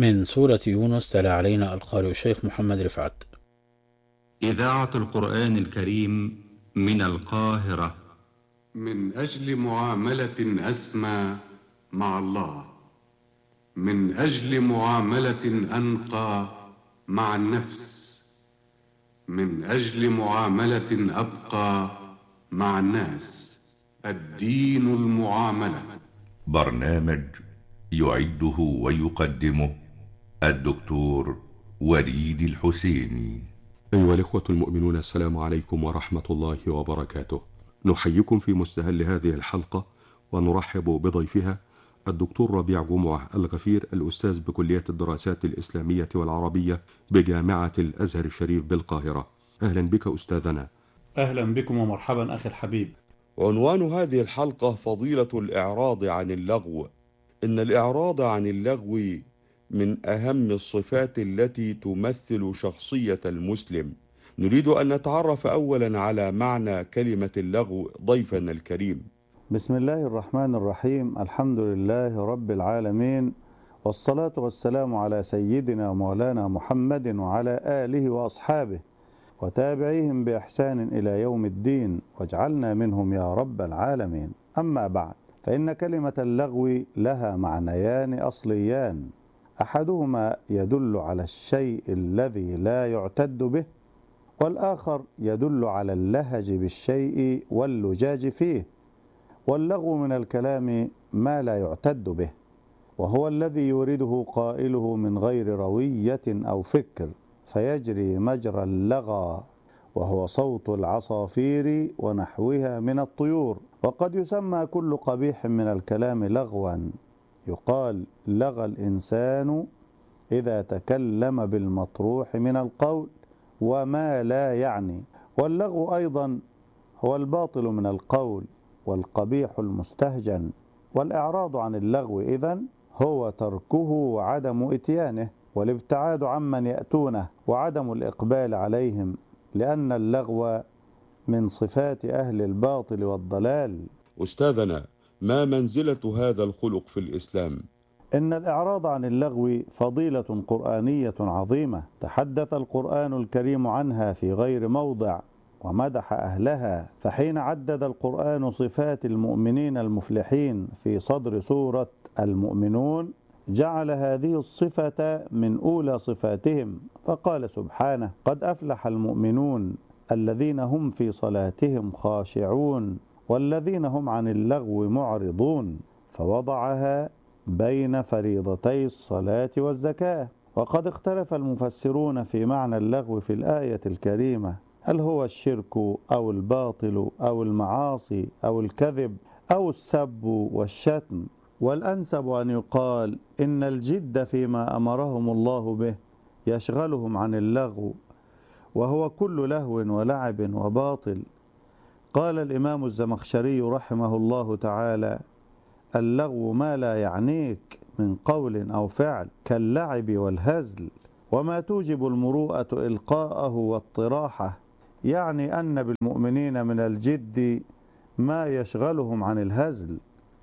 من سورة يونس تلا علينا القارئ الشيخ محمد رفعت. إذاعة القرآن الكريم من القاهرة. من أجل معاملة أسمى مع الله، من أجل معاملة أنقى مع النفس، من أجل معاملة أبقى مع الناس. الدين المعاملة. برنامج يعده ويقدمه الدكتور وليد الحسيني. أيها الإخوة المؤمنون، السلام عليكم ورحمة الله وبركاته. نحييكم في مستهل هذه الحلقة ونرحب بضيفها الدكتور ربيع جمعة الغفير، الأستاذ بكلية الدراسات الإسلامية والعربية بجامعة الأزهر الشريف بالقاهرة. أهلا بك أستاذنا. أهلا بكم ومرحبا أخي الحبيب. عنوان هذه الحلقة فضيلة الإعراض عن اللغو. إن الإعراض عن اللغو من أهم الصفات التي تمثل شخصية المسلم. نريد أن نتعرف أولا على معنى كلمة اللغو ضيفنا الكريم. بسم الله الرحمن الرحيم. الحمد لله رب العالمين، والصلاة والسلام على سيدنا مولانا محمد وعلى آله وأصحابه وتابعيهم بإحسان إلى يوم الدين، واجعلنا منهم يا رب العالمين. أما بعد، فإن كلمة اللغو لها معنيان أصليان، أحدهما يدل على الشيء الذي لا يعتد به، والآخر يدل على اللهج بالشيء واللجاج فيه. واللغو من الكلام ما لا يعتد به، وهو الذي يورده قائله من غير روية أو فكر فيجري مجرى اللغى، وهو صوت العصافير ونحوها من الطيور. وقد يسمى كل قبيح من الكلام لغوا، يقال لغى الإنسان إذا تكلم بالمطروح من القول وما لا يعني. واللغو أيضا هو الباطل من القول والقبيح المستهجن. والإعراض عن اللغو إذن هو تركه وعدم إتيانه، والابتعاد عمن يأتونه وعدم الإقبال عليهم، لأن اللغو من صفات أهل الباطل والضلال. أستاذنا، ما منزلة هذا الخلق في الإسلام؟ إن الإعراض عن اللغو فضيلة قرآنية عظيمة، تحدث القرآن الكريم عنها في غير موضع ومدح أهلها. فحين عدد القرآن صفات المؤمنين المفلحين في صدر سورة المؤمنون، جعل هذه الصفة من أولى صفاتهم، فقال سبحانه: قد أفلح المؤمنون الذين هم في صلاتهم خاشعون والذين هم عن اللغو معرضون، فوضعها بين فريضتي الصلاة والزكاة. وقد اختلف المفسرون في معنى اللغو في الآية الكريمة، هل هو الشرك أو الباطل أو المعاصي أو الكذب أو السب والشتم؟ والأنسب أن يقال إن الجد فيما أمرهم الله به يشغلهم عن اللغو، وهو كل لهو ولعب وباطل. قال الإمام الزمخشري رحمه الله تعالى: اللغو ما لا يعنيك من قول أو فعل كاللعب والهزل، وما توجب المروءة إلقاءه والطراحة. يعني أن بالمؤمنين من الجد ما يشغلهم عن الهزل.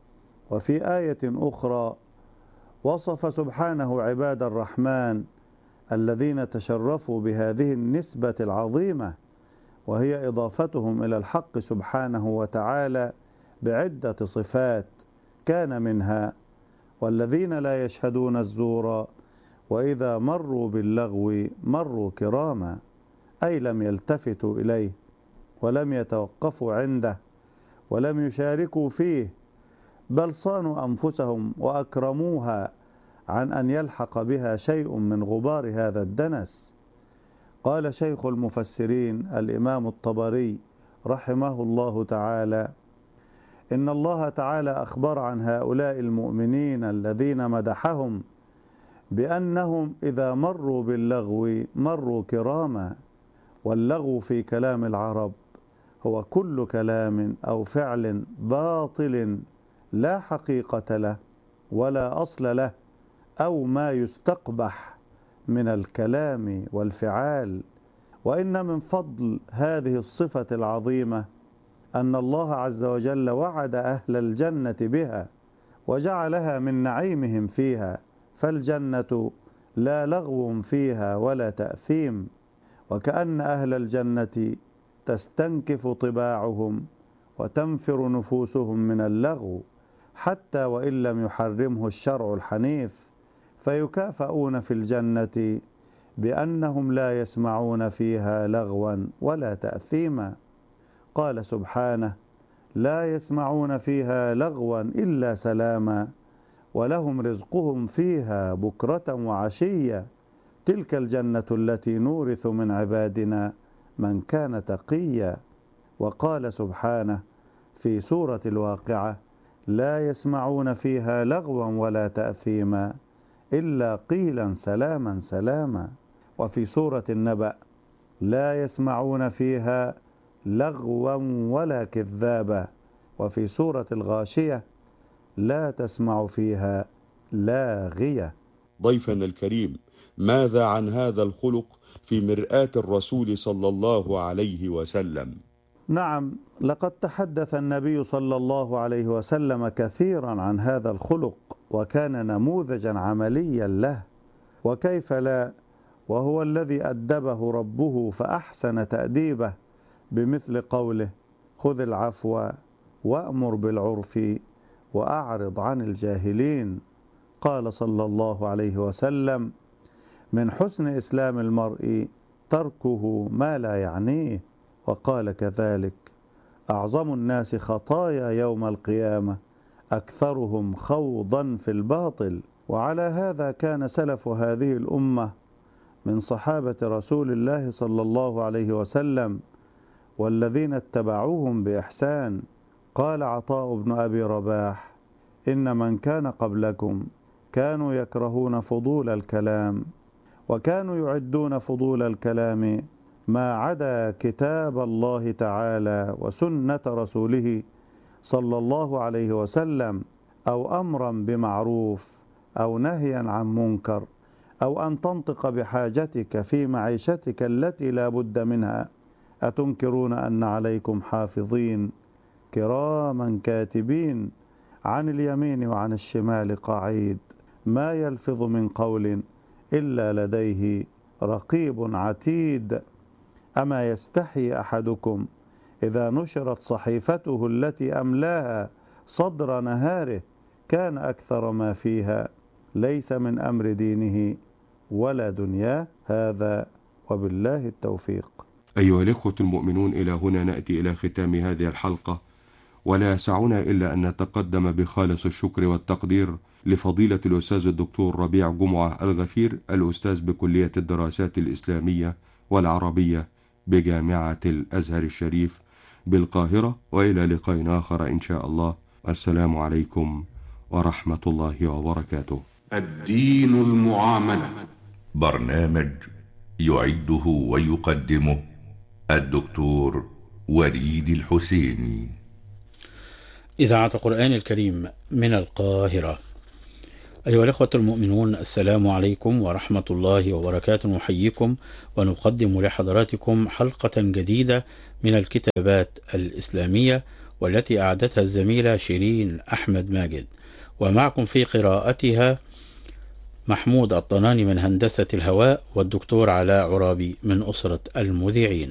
وفي آية أخرى وصف سبحانه عباد الرحمن الذين تشرفوا بهذه النسبة العظيمة، وهي إضافتهم إلى الحق سبحانه وتعالى بعدة صفات، كان منها: والذين لا يشهدون الزور وإذا مروا باللغو مروا كراما، أي لم يلتفتوا إليه ولم يتوقفوا عنده ولم يشاركوا فيه، بل صانوا أنفسهم وأكرموها عن أن يلحق بها شيء من غبار هذا الدنس. قال شيخ المفسرين الإمام الطبري رحمه الله تعالى: إن الله تعالى أخبر عن هؤلاء المؤمنين الذين مدحهم بأنهم إذا مروا باللغو مروا كراما. واللغو في كلام العرب هو كل كلام أو فعل باطل لا حقيقة له ولا أصل له، أو ما يستقبح من الكلام والفعال. وإن من فضل هذه الصفة العظيمة أن الله عز وجل وعد أهل الجنة بها وجعلها من نعيمهم فيها، فالجنة لا لغو فيها ولا تأثيم، وكأن أهل الجنة تستنكف طباعهم وتنفر نفوسهم من اللغو حتى وإن لم يحرمه الشرع الحنيف، فيكافئون في الجنة بأنهم لا يسمعون فيها لغوا ولا تأثيما. قال سبحانه: لا يسمعون فيها لغوا إلا سلاما ولهم رزقهم فيها بكرة وعشية، تلك الجنة التي نورث من عبادنا من كان تقيا. وقال سبحانه في سورة الواقعة: لا يسمعون فيها لغوا ولا تأثيما إلا قيلا سلاما سلاما. وفي سورة النبأ: لا يسمعون فيها لغوا ولا كذابا. وفي سورة الغاشية: لا تسمع فيها لاغية. ضيفنا الكريم، ماذا عن هذا الخلق في مرآة الرسول صلى الله عليه وسلم؟ نعم، لقد تحدث النبي صلى الله عليه وسلم كثيرا عن هذا الخلق، وكان نموذجا عمليا له، وكيف لا، وهو الذي أدبه ربه فأحسن تأديبه بمثل قوله: خذ العفو وأمر بالعرف وأعرض عن الجاهلين. قال صلى الله عليه وسلم: من حسن إسلام المرء تركه ما لا يعنيه. وقال كذلك: أعظم الناس خطايا يوم القيامة أكثرهم خوضا في الباطل. وعلى هذا كان سلف هذه الأمة من صحابة رسول الله صلى الله عليه وسلم والذين اتبعوهم بإحسان. قال عطاء بن أبي رباح: إن من كان قبلكم كانوا يكرهون فضول الكلام، وكانوا يعدون فضول الكلام ما عدا كتاب الله تعالى وسنة رسوله صلى الله عليه وسلم، أو أمرا بمعروف أو نهيا عن منكر، أو أن تنطق بحاجتك في معيشتك التي لا بد منها. أتنكرون أن عليكم حافظين كراما كاتبين عن اليمين وعن الشمال قعيد، ما يلفظ من قول إلا لديه رقيب عتيد. أما يستحي أحدكم إذا نشرت صحيفته التي أملاها صدر نهاره كان أكثر ما فيها ليس من أمر دينه ولا دنياه. هذا وبالله التوفيق. أيها الإخوة المؤمنون، إلى هنا نأتي إلى ختام هذه الحلقة، ولا يسعنا إلا أن نتقدم بخالص الشكر والتقدير لفضيلة الأستاذ الدكتور ربيع جمعة الغفير، الأستاذ بكلية الدراسات الإسلامية والعربية بجامعة الأزهر الشريف بالقاهرة. وإلى لقاء آخر إن شاء الله. السلام عليكم ورحمة الله وبركاته. الدين المعاملة، برنامج يعده ويقدمه الدكتور وليد الحسيني. إذاعة القرآن الكريم من القاهرة. أيها الأخوة المؤمنون، السلام عليكم ورحمة الله وبركاته. نحييكم ونقدم لحضراتكم حلقة جديدة من الكتابات الإسلامية، والتي أعدتها الزميلة شيرين أحمد ماجد، ومعكم في قراءتها محمود الطناني من هندسة الهواء، والدكتور علاء عرابي من أسرة المذيعين.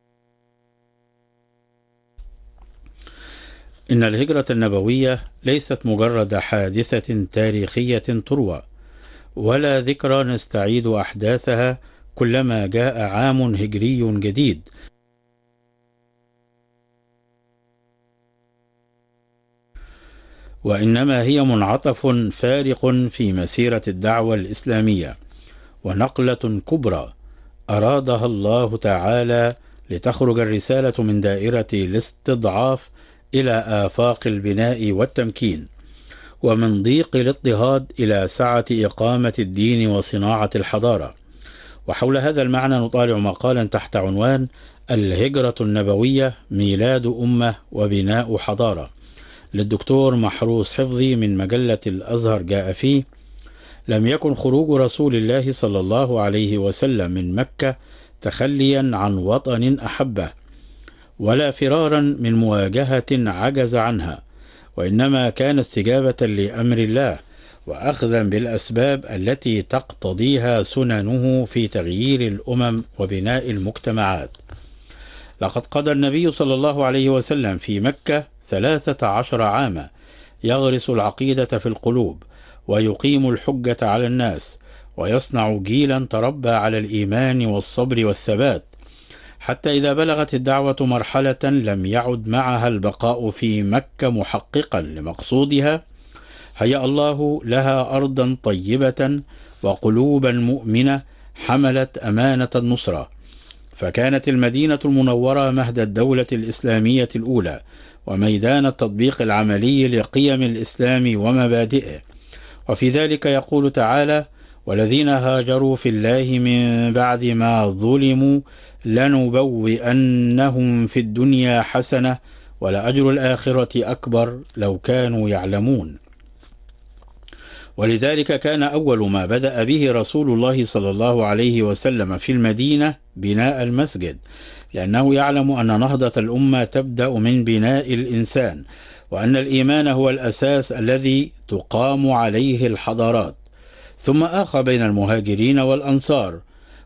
إن الهجرة النبوية ليست مجرد حادثة تاريخية تروى، ولا ذكرى نستعيد أحداثها كلما جاء عام هجري جديد، وإنما هي منعطف فارق في مسيرة الدعوة الإسلامية، ونقلة كبرى أرادها الله تعالى لتخرج الرسالة من دائرة الاستضعاف إلى آفاق البناء والتمكين، ومن ضيق الاضطهاد إلى سعة إقامة الدين وصناعة الحضارة. وحول هذا المعنى نطالع مقالا تحت عنوان الهجرة النبوية ميلاد أمة وبناء حضارة للدكتور محروس حفظي من مجلة الأزهر. جاء فيه: لم يكن خروج رسول الله صلى الله عليه وسلم من مكة تخليا عن وطن أحبه، ولا فرارا من مواجهة عجز عنها، وإنما كان استجابة لأمر الله وأخذا بالأسباب التي تقتضيها سننه في تغيير الأمم وبناء المجتمعات. لقد قضى النبي صلى الله عليه وسلم في مكة 13 عاما يغرس العقيدة في القلوب ويقيم الحجة على الناس، ويصنع جيلا تربى على الإيمان والصبر والثبات، حتى إذا بلغت الدعوة مرحلة لم يعد معها البقاء في مكة محققا لمقصودها، هيأ الله لها أرضا طيبة وقلوبا مؤمنة حملت أمانة النصرة، فكانت المدينة المنورة مهد الدولة الإسلامية الأولى وميدان التطبيق العملي لقيم الإسلام ومبادئه. وفي ذلك يقول تعالى: والذين هاجروا في الله من بعد ما ظلموا لنبوئنهم في الدنيا حسنة ولأجر الآخرة أكبر لو كانوا يعلمون. ولذلك كان أول ما بدأ به رسول الله صلى الله عليه وسلم في المدينة بناء المسجد، لأنه يعلم أن نهضة الأمة تبدأ من بناء الإنسان، وأن الإيمان هو الأساس الذي تقام عليه الحضارات. ثم آخى بين المهاجرين والأنصار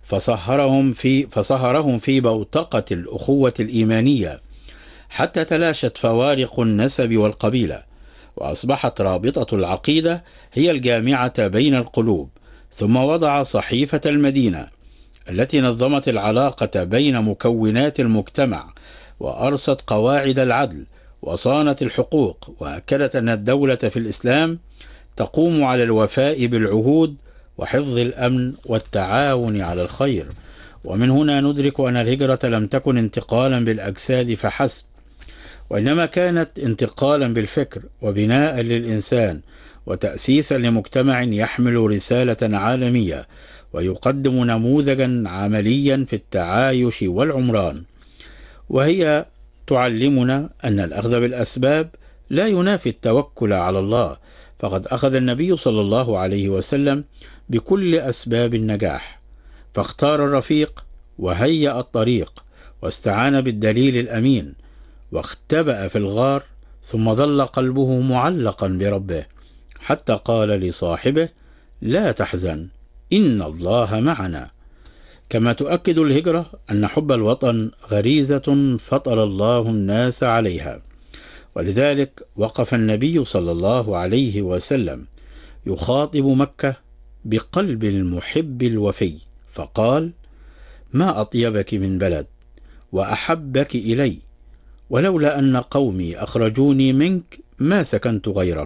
فصهرهم في بوتقة الأخوة الإيمانية حتى تلاشت فوارق النسب والقبيلة، وأصبحت رابطة العقيدة هي الجامعة بين القلوب. ثم وضع صحيفة المدينة التي نظمت العلاقة بين مكونات المجتمع، وأرست قواعد العدل، وصانت الحقوق، وأكدت أن الدولة في الإسلام تقوم على الوفاء بالعهود وحفظ الأمن والتعاون على الخير. ومن هنا ندرك أن الهجرة لم تكن انتقالا بالأجساد فحسب، وإنما كانت انتقالا بالفكر وبناء للإنسان وتأسيسا لمجتمع يحمل رسالة عالمية ويقدم نموذجا عمليا في التعايش والعمران. وهي تعلمنا أن الأخذ بالأسباب لا ينافي التوكل على الله، فقد أخذ النبي صلى الله عليه وسلم بكل أسباب النجاح، فاختار الرفيق وهيأ الطريق واستعان بالدليل الأمين، واختبأ في الغار، ثم ظل قلبه معلقا بربه حتى قال لصاحبه: لا تحزن إن الله معنا. كما تؤكد الهجرة أن حب الوطن غريزة فطر الله الناس عليها، ولذلك وقف النبي صلى الله عليه وسلم يخاطب مكة بقلب المحب الوفي، فقال: ما أطيبك من بلد وأحبك إلي، ولولا أن قومي أخرجوني منك ما سكنت غيرك.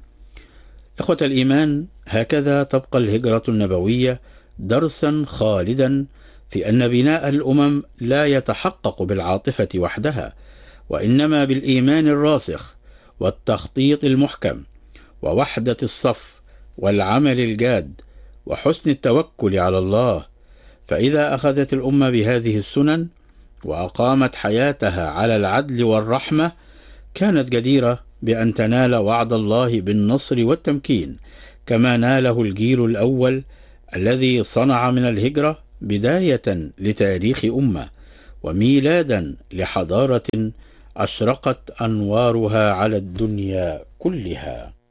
إخوة الإيمان، هكذا تبقى الهجرة النبوية درسا خالدا في أن بناء الأمم لا يتحقق بالعاطفة وحدها، وإنما بالإيمان الراسخ والتخطيط المحكم ووحدة الصف والعمل الجاد وحسن التوكل على الله. فإذا أخذت الأمة بهذه السنن وأقامت حياتها على العدل والرحمة، كانت جديرة بأن تنال وعد الله بالنصر والتمكين، كما ناله الجيل الأول الذي صنع من الهجرة بداية لتاريخ أمة وميلادا لحضارة أشرقت أنوارها على الدنيا كلها.